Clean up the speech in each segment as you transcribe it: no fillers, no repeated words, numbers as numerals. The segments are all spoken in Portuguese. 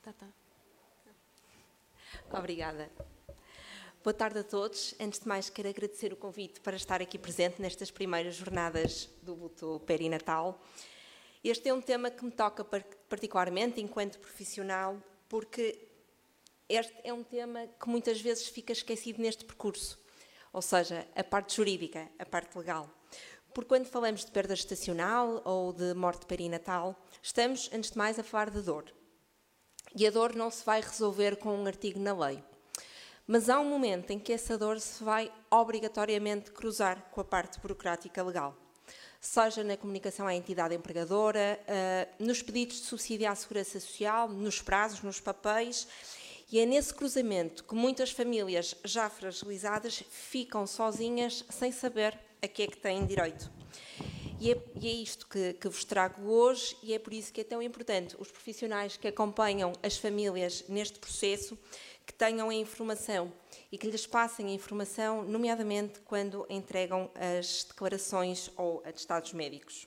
Obrigada. Boa tarde a todos. Antes de mais, quero agradecer o convite para estar aqui presente nestas primeiras jornadas do luto perinatal. Este é um tema que me toca particularmente enquanto profissional, porque este é um tema que muitas vezes fica esquecido neste percurso, ou seja, a parte jurídica, a parte legal. Porque quando falamos de perda gestacional ou de morte perinatal, estamos, antes de mais, a falar de dor. E a dor não se vai resolver com um artigo na lei. Mas há um momento em que essa dor se vai obrigatoriamente cruzar com a parte burocrática legal. Seja na comunicação à entidade empregadora, nos pedidos de subsídio à segurança social, nos prazos, nos papéis. E é nesse cruzamento que muitas famílias já fragilizadas ficam sozinhas sem saber a que é que têm direito. E é isto que vos trago hoje e é por isso que é tão importante os profissionais que acompanham as famílias neste processo que tenham a informação e que lhes passem a informação, nomeadamente quando entregam as declarações ou atestados médicos.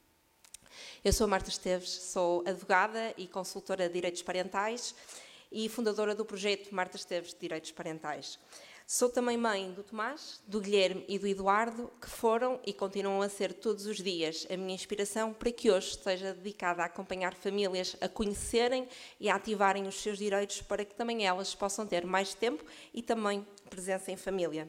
Eu sou Marta Esteves, sou advogada e consultora de direitos parentais e fundadora do projeto Marta Esteves de Direitos Parentais. Sou também mãe do Tomás, do Guilherme e do Eduardo, que foram e continuam a ser todos os dias a minha inspiração para que hoje esteja dedicada a acompanhar famílias a conhecerem e a ativarem os seus direitos para que também elas possam ter mais tempo e também presença em família.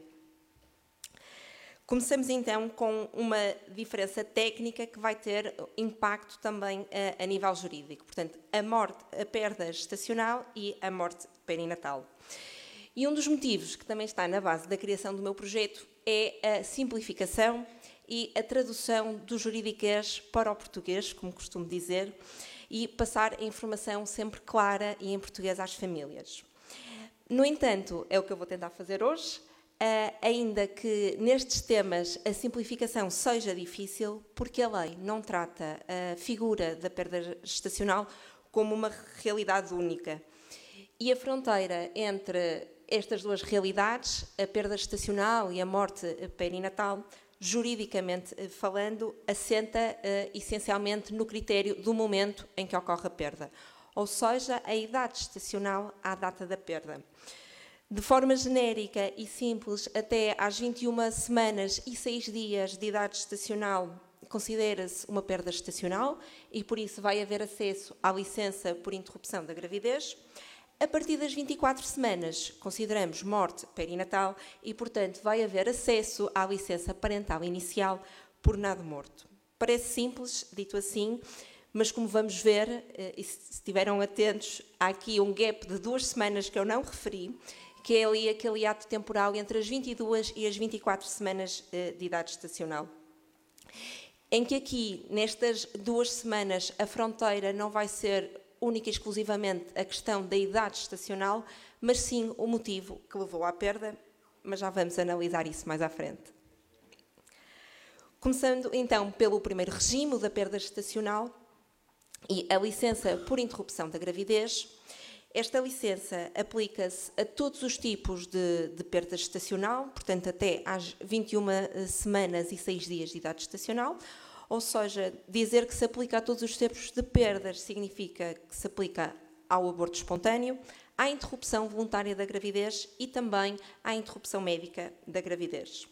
Começamos então com uma diferença técnica que vai ter impacto também a nível jurídico. Portanto, a perda gestacional e a morte perinatal. E um dos motivos que também está na base da criação do meu projeto é a simplificação e a tradução do juridiquês para o português, como costumo dizer, e passar a informação sempre clara e em português às famílias. No entanto, é o que eu vou tentar fazer hoje, ainda que nestes temas a simplificação seja difícil, porque a lei não trata a figura da perda gestacional como uma realidade única. E a fronteira entre estas duas realidades, a perda gestacional e a morte perinatal, juridicamente falando, assenta essencialmente no critério do momento em que ocorre a perda, ou seja, a idade gestacional à data da perda. De forma genérica e simples, até às 21 semanas e 6 dias de idade gestacional considera-se uma perda gestacional e por isso vai haver acesso à licença por interrupção da gravidez. A partir das 24 semanas, consideramos morte perinatal e, portanto, vai haver acesso à licença parental inicial por nado morto. Parece simples, dito assim, mas como vamos ver, e se estiveram atentos, há aqui um gap de 2 semanas que eu não referi, que é ali aquele ato temporal entre as 22 e as 24 semanas de idade gestacional. Em que aqui, nestas 2 semanas, a fronteira não vai ser única e exclusivamente a questão da idade gestacional, mas sim o motivo que levou à perda, mas já vamos analisar isso mais à frente. Começando então pelo primeiro regime, o da perda gestacional e a licença por interrupção da gravidez. Esta licença aplica-se a todos os tipos de perda gestacional, portanto até às 21 semanas e 6 dias de idade gestacional. Ou seja, dizer que se aplica a todos os tipos de perdas significa que se aplica ao aborto espontâneo, à interrupção voluntária da gravidez e também à interrupção médica da gravidez.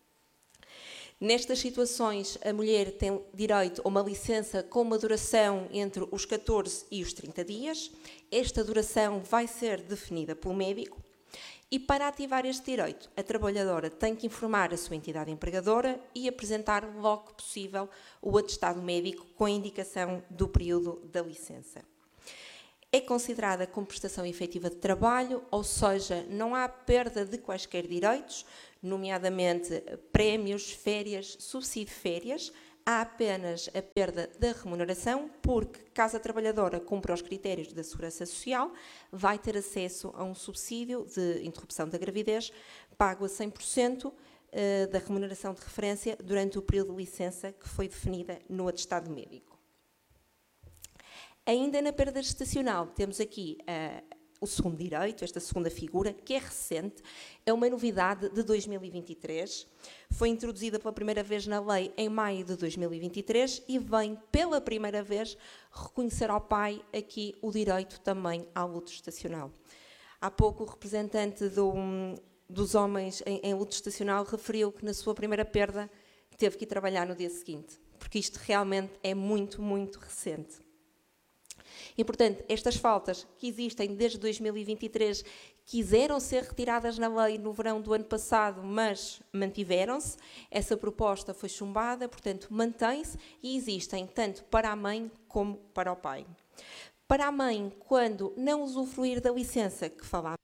Nestas situações, a mulher tem direito a uma licença com uma duração entre os 14 e os 30 dias. Esta duração vai ser definida pelo médico. E para ativar este direito, a trabalhadora tem que informar a sua entidade empregadora e apresentar logo que possível o atestado médico com a indicação do período da licença. É considerada como prestação efetiva de trabalho, ou seja, não há perda de quaisquer direitos, nomeadamente prémios, férias, subsídio de férias. Há apenas a perda da remuneração, porque, caso a trabalhadora cumpra os critérios da Segurança Social, vai ter acesso a um subsídio de interrupção da gravidez, pago a 100% da remuneração de referência durante o período de licença que foi definida no atestado médico. Ainda na perda gestacional, temos aqui o segundo direito, esta segunda figura, que é recente, é uma novidade de 2023, foi introduzida pela primeira vez na lei em maio de 2023 e vem pela primeira vez reconhecer ao pai aqui o direito também ao luto estacional. Há pouco o representante dos homens em luto estacional referiu que na sua primeira perda teve que ir trabalhar no dia seguinte, porque isto realmente é muito, muito recente. E, portanto, estas faltas que existem desde 2023 quiseram ser retiradas na lei no verão do ano passado, mas mantiveram-se. Essa proposta foi chumbada, portanto, mantém-se e existem tanto para a mãe como para o pai. Para a mãe, quando não usufruir da licença que falámos